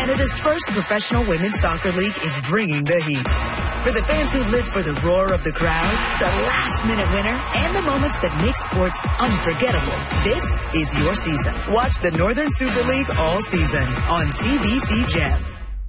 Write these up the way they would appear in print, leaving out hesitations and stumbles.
Canada's first professional women's soccer league is bringing the heat. For the fans who live for the roar of the crowd, the last-minute winner, and the moments that make sports unforgettable, this is your season. Watch the Northern Super League all season on CBC Gem.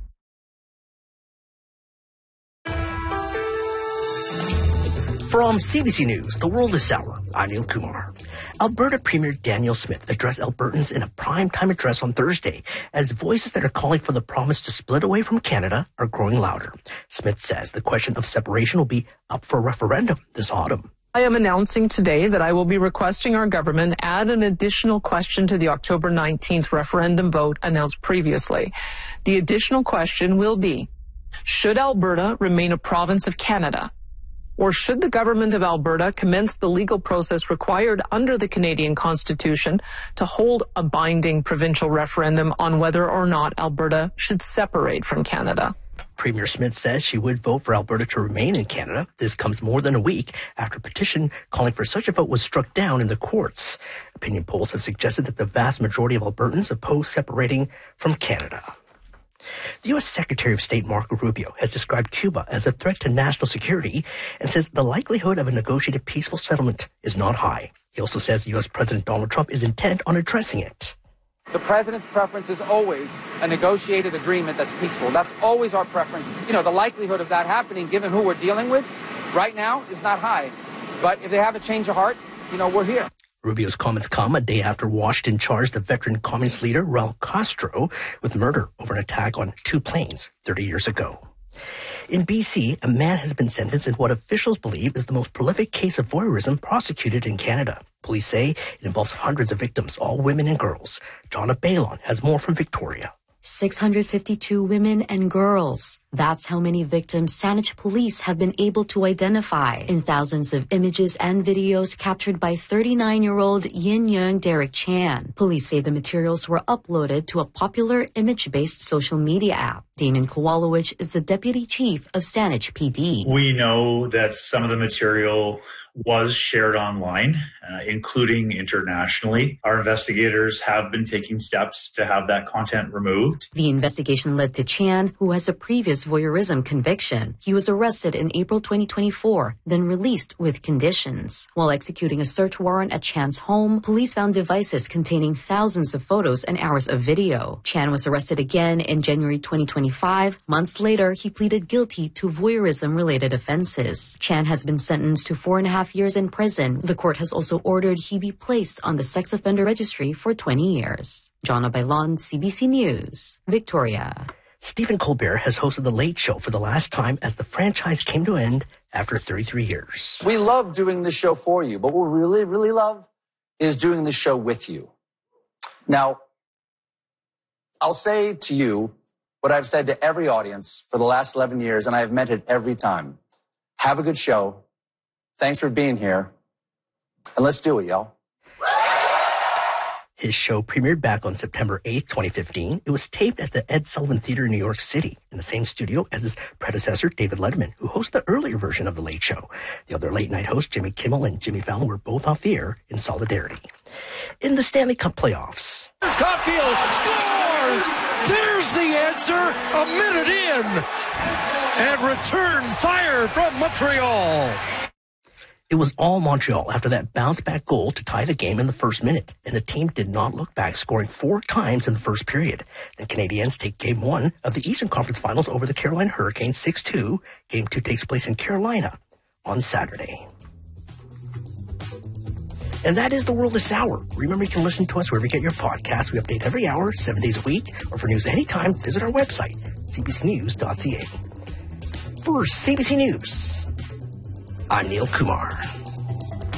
From CBC News, The World This Hour, I'm Neil Kumar. Alberta Premier Danielle Smith addressed Albertans in a prime-time address on Thursday as voices that are calling for the province to split away from Canada are growing louder. Smith says the question of separation will be up for referendum this autumn. I am announcing today that I will be requesting our government add an additional question to the October 19th referendum vote announced previously. The additional question will be, should Alberta remain a province of Canada? Or should the government of Alberta commence the legal process required under the Canadian Constitution to hold a binding provincial referendum on whether or not Alberta should separate from Canada? Premier Smith says she would vote for Alberta to remain in Canada. This comes more than a week after a petition calling for such a vote was struck down in the courts. Opinion polls have suggested that the vast majority of Albertans oppose separating from Canada. The U.S. Secretary of State Marco Rubio has described Cuba as a threat to national security and says the likelihood of a negotiated peaceful settlement is not high. He also says U.S. President Donald Trump is intent on addressing it. The president's preference is always a negotiated agreement that's peaceful. That's always our preference. You know, the likelihood of that happening, given who we're dealing with right now, is not high. But if they have a change of heart, we're here. Rubio's comments come a day after Washington charged the veteran communist leader Raul Castro with murder over an attack on 2 planes 30 years ago. In BC, a man has been sentenced in what officials believe is the most prolific case of voyeurism prosecuted in Canada. Police say it involves hundreds of victims, all women and girls. Jonna Bailon has more from Victoria. 652 women and girls. That's how many victims Saanich police have been able to identify in thousands of images and videos captured by 39-year-old Yin Young Derek Chan. Police say the materials were uploaded to a popular image-based social media app. Damon Kowalowicz is the deputy chief of Saanich PD. We know that some of the material was shared online, including internationally. Our investigators have been taking steps to have that content removed. The investigation led to Chan, who has a previous voyeurism conviction. He was arrested in April 2024, then released with conditions. While executing a search warrant at Chan's home, police found devices containing thousands of photos and hours of video. Chan was arrested again in January 2025. Months later, he pleaded guilty to voyeurism-related offenses. Chan has been sentenced to 4.5 years in prison. The court has also ordered he be placed on the sex offender registry for 20 years. Jonna Bailon, CBC News, Victoria. Stephen Colbert has hosted The Late Show for the last time as the franchise came to an end after 33 years. We love doing this show for you, but what we really, really love is doing the show with you. Now, I'll say to you what I've said to every audience for the last 11 years, and I have meant it every time. Have a good show. Thanks for being here. And let's do it, y'all. His show premiered back on September 8th, 2015. It was taped at the Ed Sullivan Theater in New York City, in the same studio as his predecessor, David Letterman, who hosted the earlier version of The Late Show. The other late-night hosts, Jimmy Kimmel and Jimmy Fallon, were both off the air in solidarity. In the Stanley Cup playoffs. Caufield scores! There's the answer, a minute in! And return fire from Montreal. It was all Montreal after that bounce-back goal to tie the game in the first minute, and the team did not look back, scoring 4 times in the first period. The Canadiens take Game 1 of the Eastern Conference Finals over the Carolina Hurricanes 6-2. Game 2 takes place in Carolina on Saturday. And that is The World This Hour. Remember, you can listen to us wherever you get your podcasts. We update every hour, 7 days a week, or for news anytime, visit our website, cbcnews.ca. For CBC News, I'm Neil Kumar.